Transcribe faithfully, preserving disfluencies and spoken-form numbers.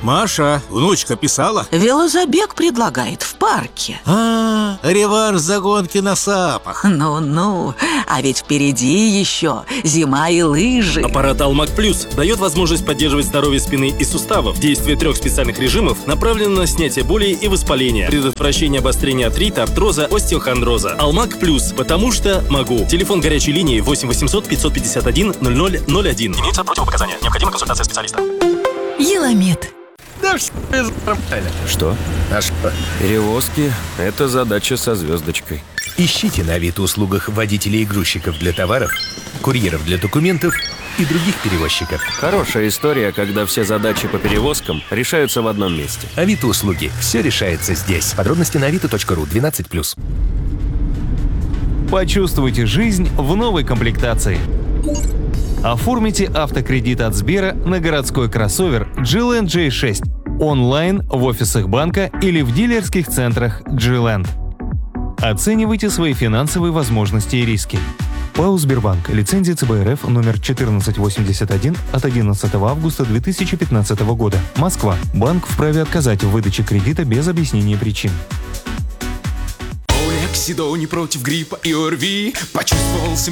Маша, внучка писала? Велозабег предлагает в парке. А, реванш за гонки на сапах. Ну-ну, а ведь впереди еще зима и лыжи. Аппарат Алмак Плюс дает возможность поддерживать здоровье спины и суставов. Действие трех специальных режимов направлено на снятие боли и воспаления, предотвращение обострения артрита, артроза, остеохондроза. Алмак Плюс, потому что могу. Телефон горячей линии восемь восемьсот пятьсот пятьдесят один ноль ноль ноль один. Имеются противопоказания. Необходима консультация специалиста. Еламед. Да все нормально. Что? А что? Перевозки – это задача со звездочкой. Ищите на Авито-услугах водителей и грузчиков для товаров, курьеров для документов и других перевозчиков. Хорошая история, когда все задачи по перевозкам решаются в одном месте. Авито-услуги. Все решается здесь. Подробности на авито точка ру. двенадцать плюс. Почувствуйте жизнь в новой комплектации. Оформите автокредит от Сбера на городской кроссовер джи-Land джей шесть онлайн в офисах банка или в дилерских центрах джи-Land. Оценивайте свои финансовые возможности и риски. ПАО «Сбербанк». Лицензия цэ бэ эр эф номер четырнадцать восемьдесят один от одиннадцатого августа две тысячи пятнадцатого года. Москва. Банк вправе отказать в выдаче кредита без объяснения причин. Олексидони против гриппа и ОРВИ. Почувствовал